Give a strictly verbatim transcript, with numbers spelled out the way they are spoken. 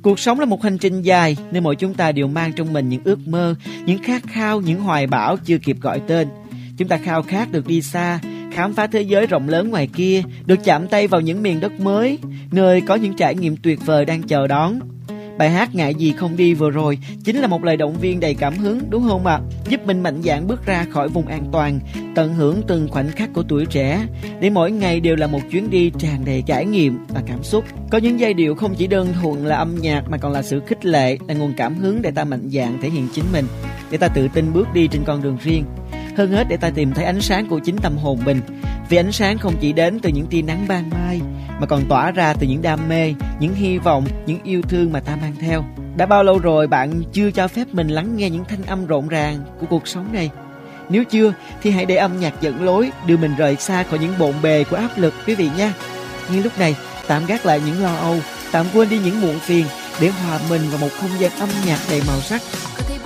Cuộc sống là một hành trình dài, nên mỗi chúng ta đều mang trong mình những ước mơ, những khát khao, những hoài bão chưa kịp gọi tên. Chúng ta khao khát được đi xa, khám phá thế giới rộng lớn ngoài kia, được chạm tay vào những miền đất mới, nơi có những trải nghiệm tuyệt vời đang chờ đón. Bài hát Ngại Gì Không Đi vừa rồi chính là một lời động viên đầy cảm hứng, đúng không ạ? À? Giúp mình mạnh dạn bước ra khỏi vùng an toàn, tận hưởng từng khoảnh khắc của tuổi trẻ, để mỗi ngày đều là một chuyến đi tràn đầy trải nghiệm và cảm xúc. Có những giai điệu không chỉ đơn thuần là âm nhạc mà còn là sự khích lệ, là nguồn cảm hứng để ta mạnh dạn thể hiện chính mình, để ta tự tin bước đi trên con đường riêng. Hơn hết để ta tìm thấy ánh sáng của chính tâm hồn mình. Vì ánh sáng không chỉ đến từ những tia nắng ban mai, mà còn tỏa ra từ những đam mê, những hy vọng, những yêu thương mà ta mang theo. Đã bao lâu rồi bạn chưa cho phép mình lắng nghe những thanh âm rộn ràng của cuộc sống này? Nếu chưa thì hãy để âm nhạc dẫn lối, đưa mình rời xa khỏi những bộn bề của áp lực quý vị nha. Nhưng lúc này tạm gác lại những lo âu, tạm quên đi những muộn phiền, để hòa mình vào một không gian âm nhạc đầy màu sắc.